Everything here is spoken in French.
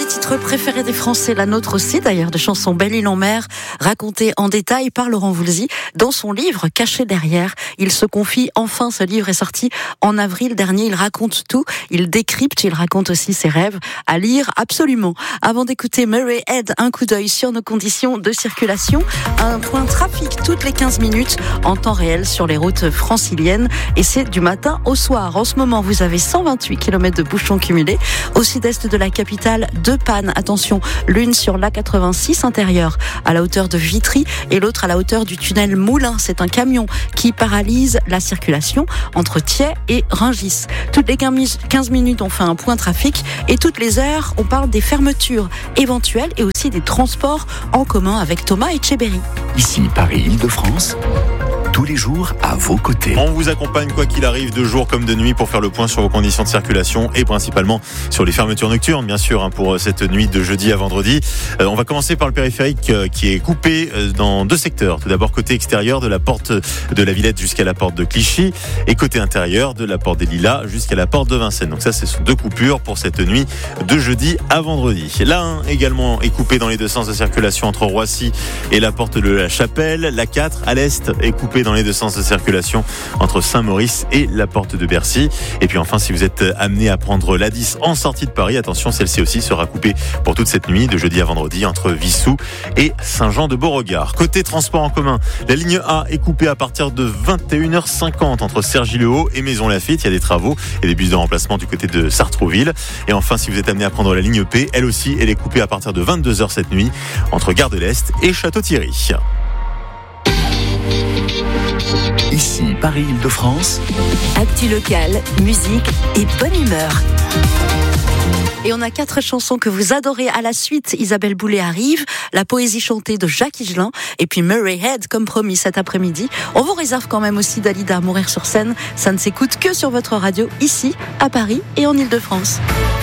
titres préférés des Français, la nôtre aussi d'ailleurs, de chansons Belle-Île en mer, racontées en détail par Laurent Voulzy dans son livre Caché derrière. Il se confie, enfin ce livre est sorti en avril dernier, il raconte tout, il décrypte, il raconte aussi ses rêves, à lire absolument. Avant d'écouter Murray Head, un coup d'œil sur nos conditions de circulation, un point trafic toutes les 15 minutes en temps réel sur les routes franciliennes et c'est du matin au soir. En ce moment, vous avez 128 km de bouchons cumulés. Au sud-est de la capitale, 2 pannes. Attention, l'une sur l'A86 intérieure à la hauteur de Vitry et l'autre à la hauteur du tunnel Moulin. C'est un camion qui paralyse la circulation entre Thiais et Rungis. Toutes les 15 minutes, on fait un point trafic et toutes les heures, on parle des fermetures éventuelles et aussi des transports en commun avec Thomas Etcheberry. Ici Paris-Île-de-France. Tous les jours à vos côtés. On vous accompagne quoi qu'il arrive de jour comme de nuit pour faire le point sur vos conditions de circulation et principalement sur les fermetures nocturnes bien sûr pour cette nuit de jeudi à vendredi. On va commencer par le périphérique qui est coupé dans 2 secteurs. Tout d'abord côté extérieur de la porte de la Villette jusqu'à la porte de Clichy et côté intérieur de la porte des Lilas jusqu'à la porte de Vincennes. Donc ça ce sont 2 coupures pour cette nuit de jeudi à vendredi. L'A1 également est coupé dans les 2 sens de circulation entre Roissy et la porte de la Chapelle. La 4 à l'est est coupée dans les 2 sens de circulation entre Saint-Maurice et la porte de Bercy. Et puis enfin, si vous êtes amené à prendre la 10 en sortie de Paris, attention, celle-ci aussi sera coupée pour toute cette nuit de jeudi à vendredi entre Vissou et Saint-Jean-de-Beauregard. Côté transport en commun, la ligne A est coupée à partir de 21h50 entre Cergy-le-Haut et Maisons-Laffitte. Il y a des travaux et des bus de remplacement du côté de Sartrouville. Et enfin, si vous êtes amené à prendre la ligne P, elle aussi, elle est coupée à partir de 22h cette nuit entre Gare de l'Est et Château-Thierry. Ici Paris-Île-de-France. Actu local, musique et bonne humeur. Et on a 4 chansons que vous adorez à la suite. Isabelle Boulay arrive, la poésie chantée de Jacques Higelin et puis Murray Head comme promis cet après-midi. On vous réserve quand même aussi Dalida, Mourir sur scène. Ça ne s'écoute que sur votre radio ici à Paris et en Île-de-France.